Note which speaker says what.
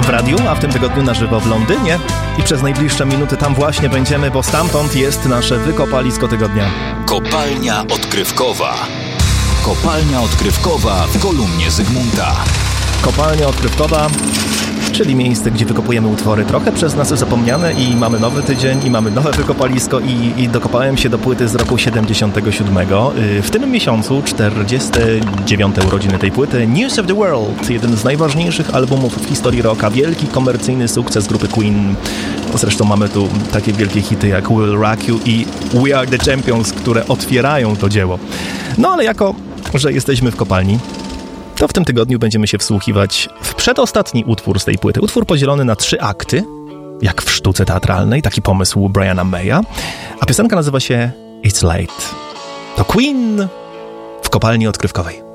Speaker 1: w radiu, a w tym tygodniu na żywo w Londynie. I przez najbliższe minuty tam właśnie będziemy, bo stamtąd jest nasze wykopalisko tygodnia.
Speaker 2: Kopalnia odkrywkowa. Kopalnia odkrywkowa w kolumnie Zygmunta.
Speaker 1: Kopalnia odkrywkowa, czyli miejsce, gdzie wykopujemy utwory trochę przez nas zapomniane i mamy nowy tydzień i mamy nowe wykopalisko i dokopałem się do płyty z roku 77. W tym miesiącu 49. urodziny tej płyty. News of the World, jeden z najważniejszych albumów w historii rocka, wielki komercyjny sukces grupy Queen. Zresztą mamy tu takie wielkie hity jak Will Rock You i We Are the Champions, które otwierają to dzieło. No ale jako, że jesteśmy w kopalni, to w tym tygodniu będziemy się wsłuchiwać w przedostatni utwór z tej płyty. Utwór podzielony na 3 akty, jak w sztuce teatralnej, taki pomysł Briana Maya, a piosenka nazywa się It's Late. To Queen w kopalni odkrywkowej.